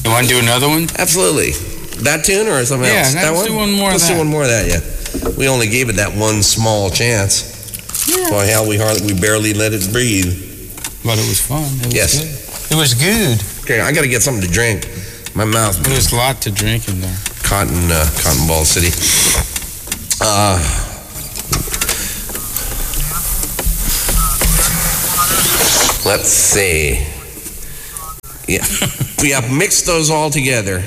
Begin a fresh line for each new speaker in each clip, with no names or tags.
You want to do another one?
Absolutely. That tune or something else?
Yeah, let's do one more of that.
Let's do one more of that, yeah. We only gave it that one small chance.
Yeah.
Boy, hell, we barely let it breathe.
But it was fun. It was
Yes.
good. It was good.
Okay, I got to get something to drink. My mouth.
There's a lot to drink in there.
Cotton Ball City. Let's see. Yeah, we have mixed those all together.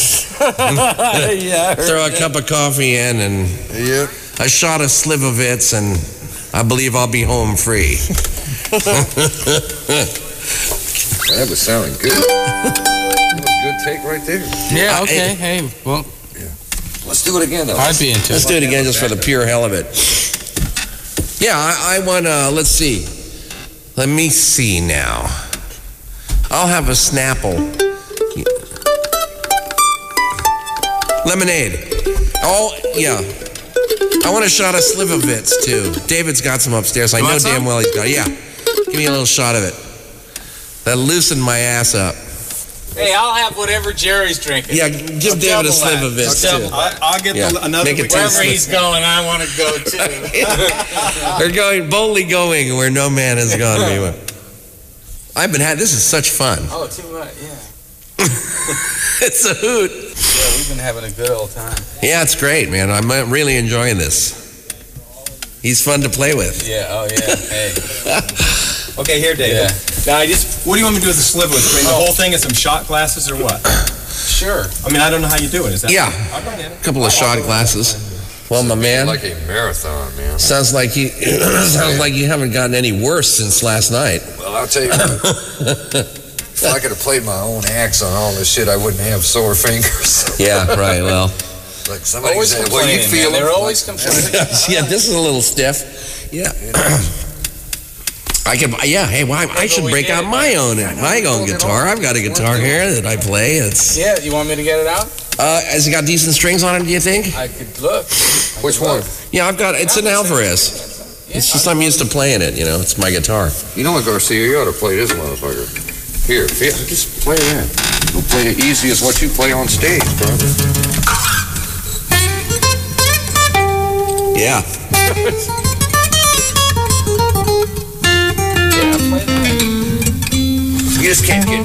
Yeah.
Throw a cup of coffee in and a shot of Slivovitz, and I believe I'll be home free.
That was sounding good. That was a good take right there.
Yeah, okay. Hey, well,
Let's do it again, though.
I'd be into
Let's
it.
do it again just for the pure hell of it. Yeah, I want to, let's see. Let me see now. I'll have a Snapple. Lemonade. Oh, yeah. I want a shot of Slivovitz, too. David's got some upstairs. I know damn well he's got it. Yeah. Give me a little shot of it. That loosened my ass up.
Hey, I'll have whatever Jerry's drinking.
Yeah, give David a Slivovitz, too.
I'll get another.
Make it
Wherever he's going, I want to go, too.
They're going, boldly going where no man has gone before. This is such fun.
Oh, too much, yeah.
It's a hoot.
Yeah, we've been having a good old time.
Yeah, it's great, man. I'm really enjoying this. He's fun to play with.
Yeah, oh, yeah, hey.
Okay, here, David.
Yeah.
Now, what do you want me to do with the Slivovitz? Bring the whole thing in some shot glasses or what?
Sure.
I mean, I don't know how you do it. Is that?
Yeah.
I'll bring it.
A couple of shot glasses. Well, my man,
Like a marathon, man.
sounds like you haven't gotten any worse since last night.
Well, I'll tell you what. If I could have played my own axe on all this shit, I wouldn't have sore fingers.
Yeah, right. Well,
Like somebody
Always
said, well, you
complaining,
feel
man.
it.
They're always complaining.
yeah, this is a little stiff. Yeah. Hey, I should break out my own guitar. I've got a guitar here that I play.
Yeah, you want me to get it out?
Has it got decent strings on it, do you think?
I could look.
Which one?
Yeah, it's an Alvarez. It's just I'm used to playing it, it's my guitar.
You know what, Garcia? You ought to play this motherfucker. Here, just play that. You'll play it easy as what you play on stage, bro.
Yeah.
Yeah, play that.
You just can't get